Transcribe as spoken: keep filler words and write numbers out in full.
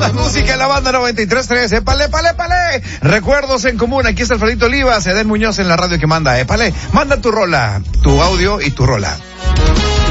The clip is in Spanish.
Más música en la banda noventa y tres punto tres. Épale, épale, épale. Recuerdos en común. Aquí está Alfredito Olivas, Eden Muñoz en la radio que manda. Épale. Manda tu rola, tu audio y tu rola.